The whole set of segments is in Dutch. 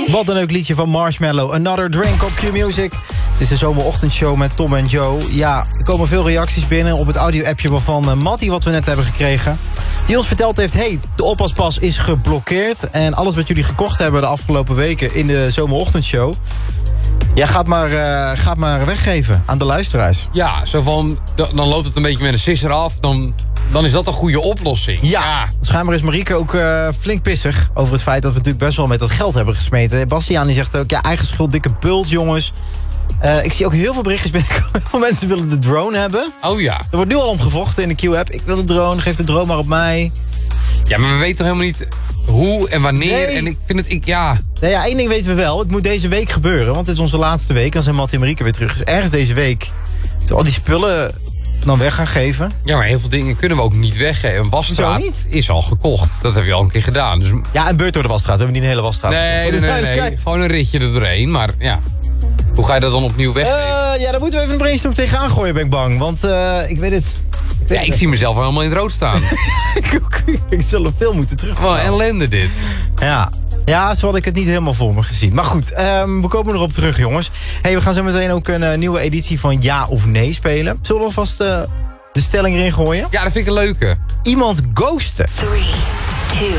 Wat een leuk liedje van Marshmello. Another Drink op Q-Music. Het is de zomerochtendshow met Tom en Joe. Ja, er komen veel reacties binnen op het audio-appje van Mattie... wat we net hebben gekregen. Die ons verteld heeft, hey, de oppaspas is geblokkeerd... en alles wat jullie gekocht hebben de afgelopen weken in de zomerochtendshow... ja, gaat maar weggeven aan de luisteraars. Ja, zo van, dan loopt het een beetje met een sisser af... Dan is dat een goede oplossing. Ja. Schijnbaar is Marieke ook flink pissig... over het feit dat we natuurlijk best wel met dat geld hebben gesmeten. Bastiaan die zegt ook, ja, eigen schuld, dikke bult, jongens. Ik zie ook heel veel berichtjes binnenkomen. Heel veel mensen willen de drone hebben. Oh ja. Er wordt nu al om gevochten in de Q-app. Ik wil de drone, geef de drone maar op mij. Ja, maar we weten toch helemaal niet hoe en wanneer. Nee. En ik vind het, Nou ja, één ding weten we wel. Het moet deze week gebeuren, want het is onze laatste week. Dan zijn Mattie en Marieke weer terug. Dus ergens deze week, toen al die spullen... dan weg gaan geven. Ja, maar heel veel dingen kunnen we ook niet weggeven. Een wasstraat is al gekocht. Dat hebben we al een keer gedaan. Dus... Ja, een beurt door de wasstraat. We hebben niet een hele wasstraat. Nee. Gewoon een ritje er doorheen. Maar ja, hoe ga je dat dan opnieuw weggeven? Ja, daar moeten we even een brainstorm tegenaan gooien, ben ik bang. Want ik weet het. Ik zie mezelf helemaal in het rood staan. Ik zal er veel moeten terug. Wat ellende dit. Ja, zo had ik het niet helemaal voor me gezien. Maar goed, we komen erop terug, jongens. Hey, we gaan zo meteen ook een nieuwe editie van Ja of Nee spelen. Zullen we alvast de stelling erin gooien? Ja, dat vind ik een leuke. Iemand ghosten. 3, 2,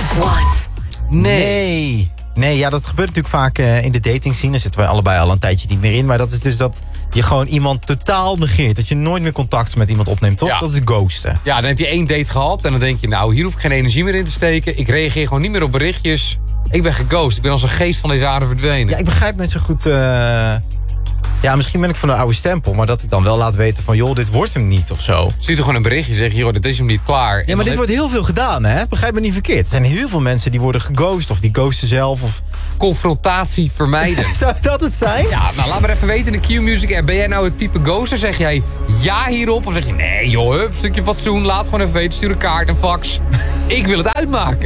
1. Nee, ja, dat gebeurt natuurlijk vaak in de dating scene. Daar zitten wij allebei al een tijdje niet meer in. Maar dat is dus dat je gewoon iemand totaal negeert. Dat je nooit meer contact met iemand opneemt, toch? Ja. Dat is ghosten. Ja, dan heb je 1 date gehad en dan denk je... nou, hier hoef ik geen energie meer in te steken. Ik reageer gewoon niet meer op berichtjes. Ik ben geghost. Ik ben als een geest van deze aarde verdwenen. Ja, ik begrijp niet zo goed... Ja, misschien ben ik van de oude stempel. Maar dat ik dan wel laat weten van... joh, dit wordt hem niet of zo. Stuur toch gewoon een berichtje. Zeg je, joh, dit is hem niet klaar. Ja, maar dit wordt heel veel gedaan, hè? Begrijp me niet verkeerd. Er zijn heel veel mensen die worden geghost. Of die ghosten zelf. Of... confrontatie vermijden. Zou dat het zijn? Ja, nou laat maar even weten in de Q-Music app. Ben jij nou het type ghoster? Zeg jij ja hierop? Of zeg je nee joh, hup, stukje fatsoen. Laat gewoon even weten. Stuur een kaart, een fax. Ik wil het uitmaken.